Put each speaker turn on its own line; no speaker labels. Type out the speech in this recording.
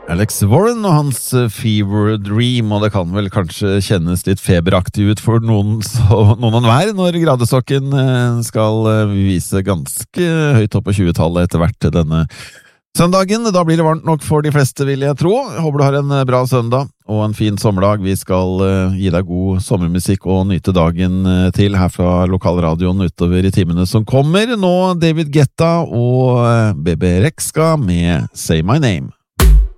Alex Warren og hans Fever Dream, og det kan vel kanskje kjennes litt feberaktig ut for noen og hver når gradestokken skal vise ganske høyt opp på 20-tallet etter hvert denne søndagen. Da blir det varmt nok for de fleste, vil jeg tro. Jeg håper du har en bra søndag og en fin sommerdag. Vi skal gi deg god sommermusikk og nyte dagen til her fra lokalradioen utover i timene som kommer. Nå David Guetta og Bebe Rexha med Say My Name.